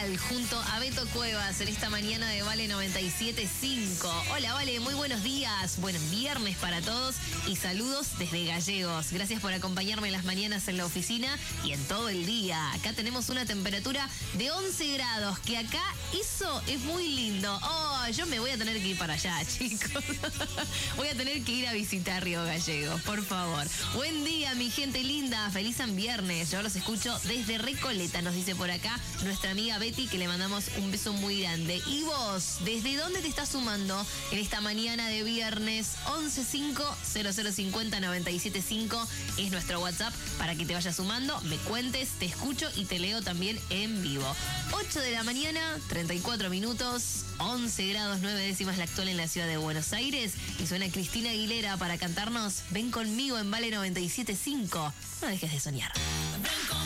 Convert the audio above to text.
Igual, junto a Beto Cuevas en esta mañana de Vale 97.5. Hola, Vale, muy buenos días. Buen viernes para todos y saludos desde Gallegos. Gracias por acompañarme en las mañanas en la oficina y en todo el día. Acá tenemos una temperatura de 11 grados, que acá eso es muy lindo. Oh, yo me voy a tener que ir para allá, chicos. Voy a tener que ir a visitar Río Gallegos, por favor. Buen día, mi gente linda. Feliz San Viernes. Yo los escucho desde Recoleta, nos dice por acá nuestra amiga Betty, que le mandamos un beso muy grande. ¿Y vos, desde dónde te estás sumando en esta mañana de viernes? 115-0050-975 es nuestro WhatsApp para que te vayas sumando, me cuentes, te escucho y te leo también en vivo. 8 de la mañana, 34 minutos, 11 grados 9 décimas la actual en la ciudad de Buenos Aires. Y suena Cristina Aguilera para cantarnos Ven conmigo en Vale 97.5. No dejes de soñar.